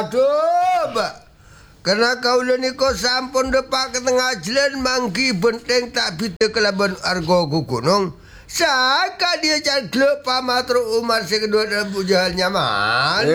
Aduh, Mbak. Karena kau ni kau sampun depak ke tengah jalan mangki benteng tak bisa kelaban argo kukunung. Saka dia cari klub pamatru Umar si kedua dalam pujahannya mal.